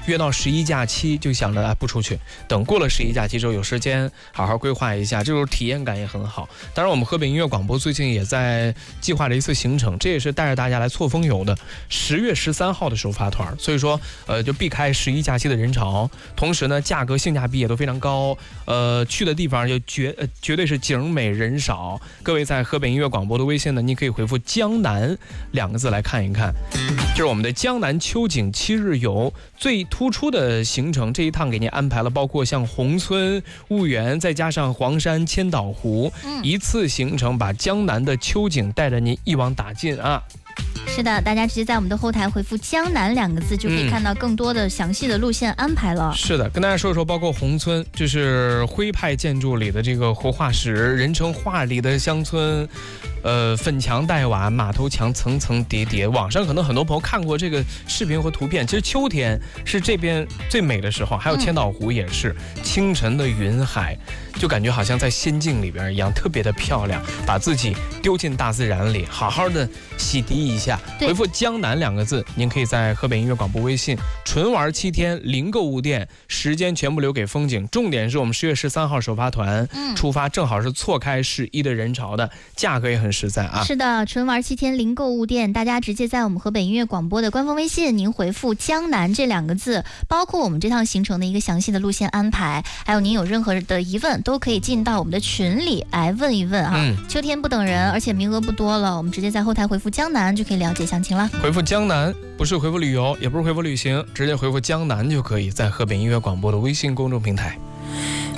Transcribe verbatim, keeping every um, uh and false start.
约到十一假期就想着啊不出去，等过了十一假期之后有时间好好规划一下，这种体验感也很好。当然我们河北音乐广播最近也在计划着一次行程，这也是带着大家来错峰游的，十月十三号的时候发团，所以说呃就避开十一假期的人潮，同时呢价格性价比也都非常高，呃去的地方就绝呃绝对是景美人少。各位在河北音乐广播的微信呢，你可以回复江南两个字来看一看，就是我们的江南秋景七日游最突出的行程，这一趟给您安排了包括像宏村、婺源，再加上黄山、千岛湖， 嗯、 一次行程把江南的秋景带着您一网打尽啊。 是的，大家直接在我们的后台回复江南两个字，就可以看到更多的详细的路线安排了。 嗯、是的，跟大家说说，包括宏村，就是徽派建筑里的这个活化石，人称画里的乡村，呃，粉墙黛瓦，马头墙层层叠叠。网上可能很多朋友看过这个视频和图片，其实秋天是这边最美的时候，还有千岛湖也是、嗯、清晨的云海，就感觉好像在仙境里边一样，特别的漂亮，把自己丢进大自然里，好好的洗涤一下。回复江南两个字，您可以在河北音乐广播微信纯玩七天零购物店，时间全部留给风景。重点是我们十月十三号首发团、嗯、出发，正好是错开十一的人潮的，价格也很实在啊。 是的，纯玩七天零购物店，大家直接在我们河北音乐广播的官方微信，您回复江南这两个字，包括我们这趟行程的一个详细的路线安排，还有您有任何的疑问都可以进到我们的群里来问一问啊。嗯、秋天不等人，而且名额不多了，我们直接在后台回复江南就可以了解详情了。 回复江南，不是回复旅游，也不是回复旅行，直接回复江南就可以，在河北音乐广播的微信公众平台。